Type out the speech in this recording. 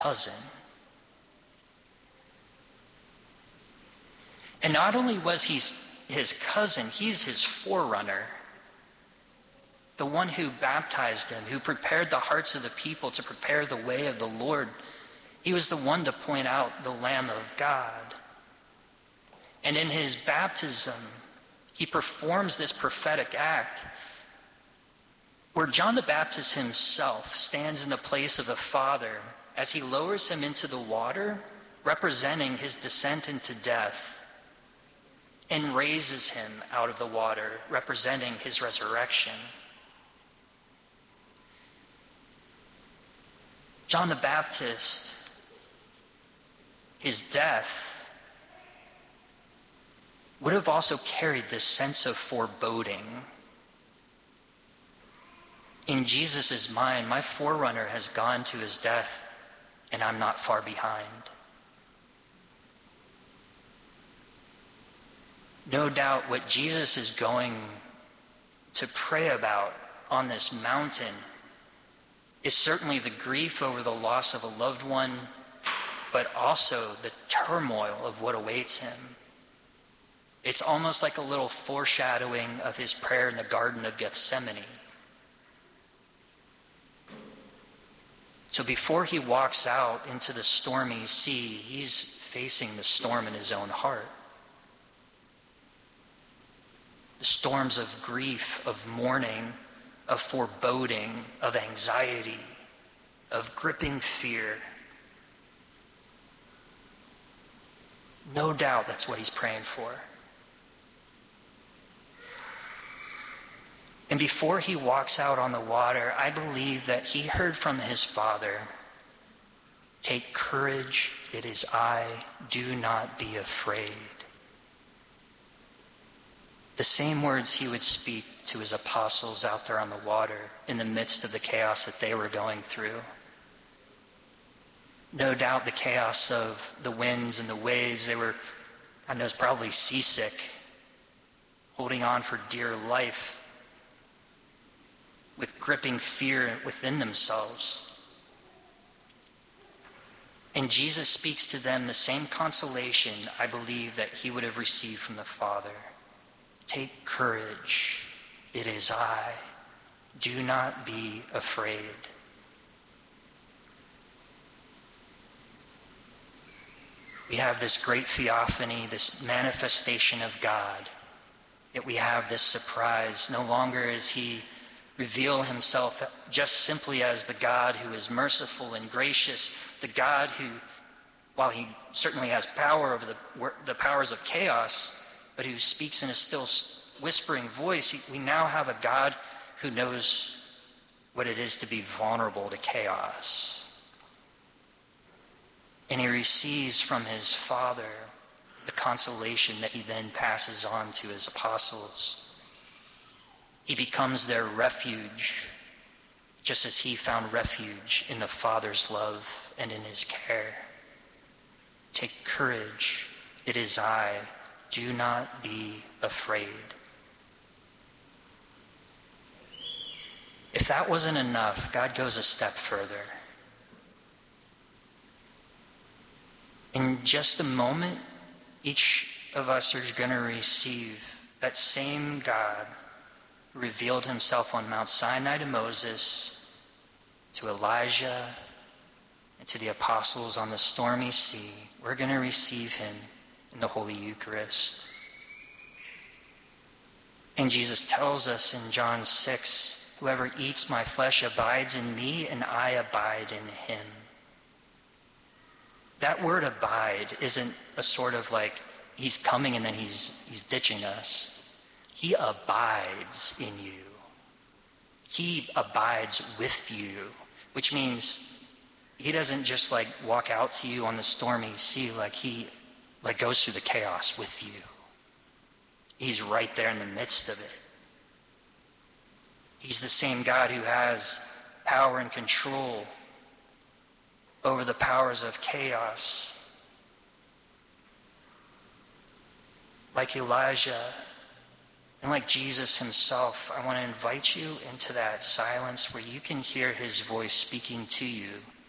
cousin. And not only was he his cousin, he's his forerunner. The one who baptized him, who prepared the hearts of the people to prepare the way of the Lord. He was the one to point out the Lamb of God. And in his baptism, he performs this prophetic act where John the Baptist himself stands in the place of the Father as he lowers him into the water, representing his descent into death, and raises him out of the water, representing his resurrection. John the Baptist, his death, would have also carried this sense of foreboding. In Jesus' mind, my forerunner has gone to his death, and I'm not far behind. No doubt what Jesus is going to pray about on this mountain is certainly the grief over the loss of a loved one, but also the turmoil of what awaits him. It's almost like a little foreshadowing of his prayer in the Garden of Gethsemane. So before he walks out into the stormy sea, he's facing the storm in his own heart. The storms of grief, of mourning, of foreboding, of anxiety, of gripping fear. No doubt that's what he's praying for. And before he walks out on the water, I believe that he heard from his Father, "Take courage, it is I, do not be afraid." The same words he would speak to his apostles out there on the water in the midst of the chaos that they were going through. No doubt the chaos of the winds and the waves, they were, I know, probably seasick, holding on for dear life, with gripping fear within themselves. And Jesus speaks to them the same consolation, I believe, that he would have received from the Father. "Take courage, it is I. Do not be afraid." We have this great theophany, this manifestation of God. Yet we have this surprise. No longer is he reveal himself just simply as the God who is merciful and gracious, the God who, while he certainly has power over the powers of chaos, but who speaks in a still whispering voice, we now have a God who knows what it is to be vulnerable to chaos. And he receives from his Father the consolation that he then passes on to his apostles. He becomes their refuge, just as he found refuge in the Father's love and in his care. Take courage, it is I. Do not be afraid. If that wasn't enough, God goes a step further. In just a moment, each of us are going to receive that same God who revealed himself on Mount Sinai to Moses, to Elijah, and to the apostles on the stormy sea. We're going to receive him in the Holy Eucharist. And Jesus tells us in John 6, "Whoever eats my flesh abides in me, and I abide in him." That word abide isn't a sort of like he's coming and then he's ditching us. He abides in you. He abides with you, which means he doesn't just like walk out to you on the stormy sea, like he goes through the chaos with you. He's right there in the midst of it. He's the same God who has power and control over the powers of chaos. Like Elijah and like Jesus himself, I want to invite you into that silence where you can hear his voice speaking to you